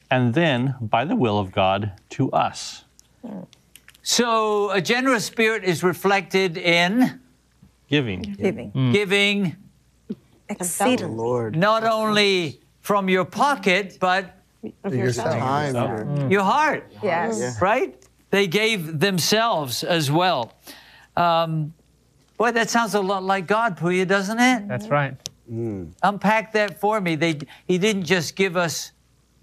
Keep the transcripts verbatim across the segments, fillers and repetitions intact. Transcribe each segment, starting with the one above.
and then, by the will of God, to us. So a generous spirit is reflected in Giving. Giving. mm. giving Exceedingly. Lord. not only from your pocket, but Of Your yourself. time. mm. your heart. Yes. Yeah. Right? They gave themselves as well. Um, boy, that sounds a lot like God, Puya, doesn't it? That's right. Mm. Unpack that for me. They, he didn't just give us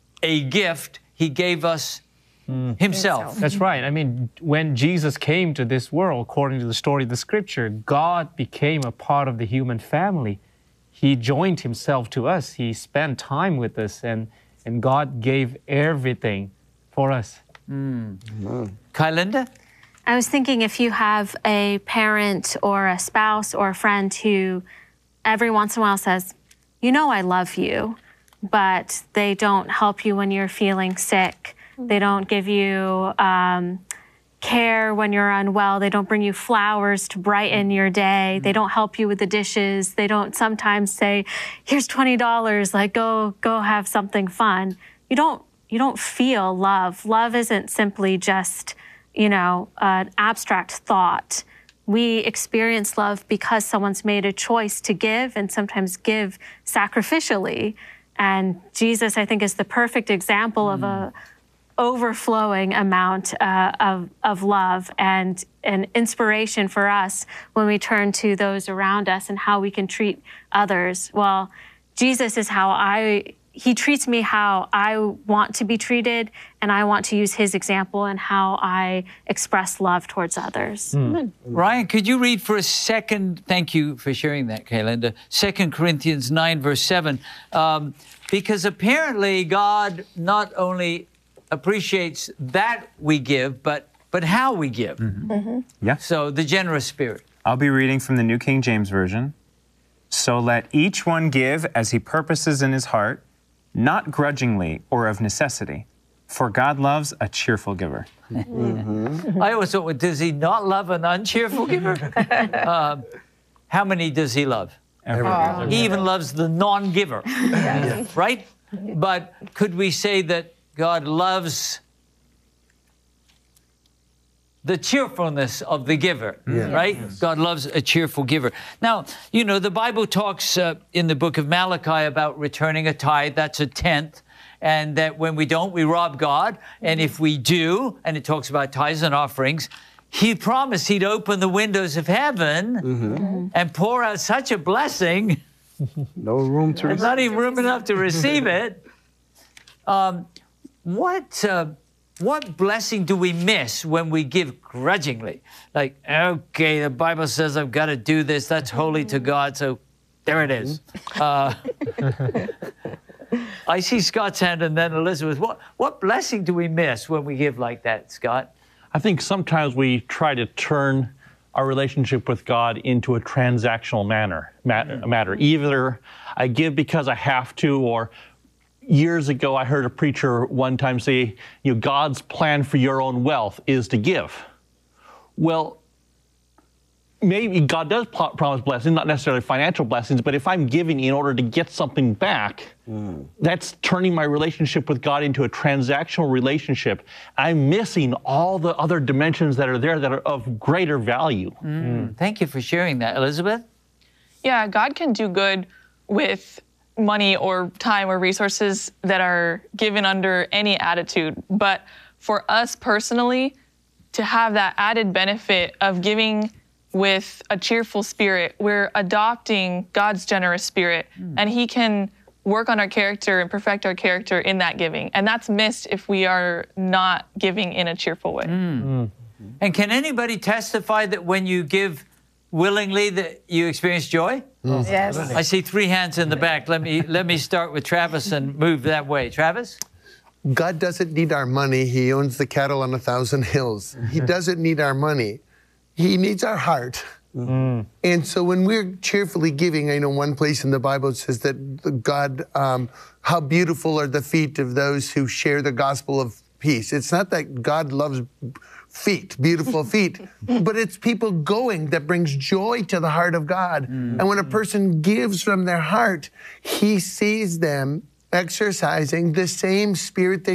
a gift, he gave us mm. himself. That's right. I mean, when Jesus came to this world, according to the story of the scripture, God became a part of the human family. He joined himself to us. He spent time with us, and, and God gave everything for us. Mm. Mm. Kylinda? I was thinking if you have a parent or a spouse or a friend who every once in a while says, you know I love you, but they don't help you when you're feeling sick. They don't give you um, care when you're unwell. They don't bring you flowers to brighten your day. They don't help you with the dishes. They don't sometimes say, here's twenty dollars, like go, go have something fun. You don't, you don't feel love. Love isn't simply just, you know, an abstract thought. We experience love because someone's made a choice to give, and sometimes give sacrificially. And Jesus, I think, is the perfect example mm. of a overflowing amount uh, of, of love and an inspiration for us when we turn to those around us and how we can treat others. Well, Jesus is how I, he treats me how I want to be treated, and I want to use his example in how I express love towards others. Mm. Ryan, could you read for a second? Thank you for sharing that, Kylinda. Second Corinthians nine, verse seven. Um, because apparently God not only appreciates that we give, but but how we give. Mm-hmm. Mm-hmm. Yeah. So the generous spirit. I'll be reading from the New King James Version. So let each one give as he purposes in his heart, not grudgingly or of necessity, for God loves a cheerful giver. Mm-hmm. I always thought, well, does he not love an uncheerful giver? uh, how many does he love? Everyone. He even loves the non-giver, Yes. right? But could we say that God loves the cheerfulness of the giver, Yeah. right? Yes. God loves a cheerful giver. Now, you know, the Bible talks uh, in the book of Malachi about returning a tithe, that's a tenth, and that when we don't, we rob God. And if we do, and it talks about tithes and offerings, he promised he'd open the windows of heaven mm-hmm. and pour out such a blessing. No room to There's not even room enough to receive it. Um, what uh, what blessing do we miss when we give grudgingly? Like, okay, the Bible says I've got to do this. That's holy to God, so there it is. Uh, I see Scott's hand and then Elizabeth. What what blessing do we miss when we give like that, Scott? I think sometimes we try to turn our relationship with God into a transactional manner, matter, matter. Either I give because I have to, or years ago I heard a preacher one time say, you know, God's plan for your own wealth is to give. Well, maybe God does promise blessings, not necessarily financial blessings, but if I'm giving in order to get something back, mm. that's turning my relationship with God into a transactional relationship. I'm missing all the other dimensions that are there that are of greater value. Mm. Mm. Thank you for sharing that. Elizabeth? Yeah, God can do good with money or time or resources that are given under any attitude. But for us personally, to have that added benefit of giving with a cheerful spirit, we're adopting God's generous spirit, mm. and he can work on our character and perfect our character in that giving. And that's missed if we are not giving in a cheerful way. Mm. Mm. And can anybody testify that when you give willingly that you experience joy? Mm. Yes. I see three hands in the back. Let me let me start with Travis and move that way. Travis? God doesn't need our money. He owns the cattle on a thousand hills. He doesn't need our money. He needs our heart. Mm. And so when we're cheerfully giving, I know one place in the Bible says that God, um, how beautiful are the feet of those who share the gospel of peace. It's not that God loves feet, beautiful feet, but it's people going that brings joy to the heart of God. Mm. And when a person gives from their heart, he sees them exercising the same spirit they